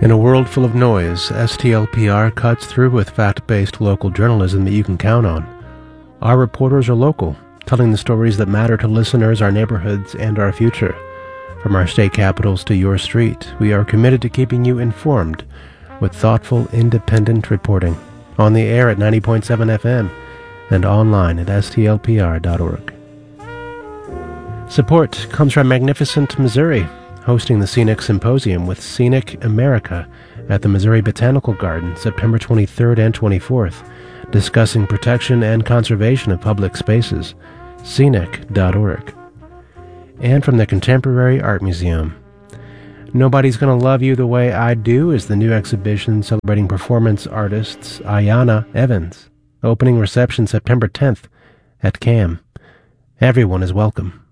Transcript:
In a world full of noise, STLPR cuts through with fact-based local journalism that you can count on. Our reporters are local, telling the stories that matter to listeners, our neighborhoods, and our future. From our state capitals to your street, we are committed to keeping you informed with thoughtful, independent reporting. On the air at 90.7 FM and online at stlpr.org. Support comes from Magnificent Missouri, hosting the Scenic Symposium with Scenic America at the Missouri Botanical Garden September 23rd and 24th, discussing protection and conservation of public spaces. Scenic.org. And from the Contemporary Art Museum. Nobody's Gonna Love You the Way I Do is the new exhibition celebrating performance artists Ayana Evans. Opening reception September 10th at CAM. Everyone is welcome.